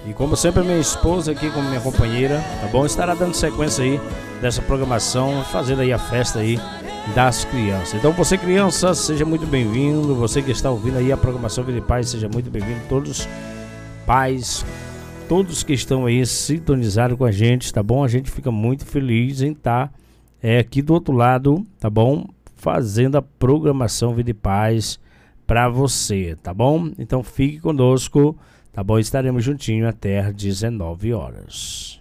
E como sempre, minha esposa aqui como minha companheira, tá bom? Estará dando sequência aí dessa programação, fazendo aí a festa aí das crianças. Então você, criança, seja muito bem-vindo. Você que está ouvindo aí a programação Vida e Paz, seja muito bem-vindo. Todos pais, todos que estão aí sintonizados com a gente, tá bom? A gente fica muito feliz em estar aqui do outro lado, tá bom? Fazendo a programação Vida e Paz para você, tá bom? Então fique conosco, tá bom? Estaremos juntinho até às 19 horas.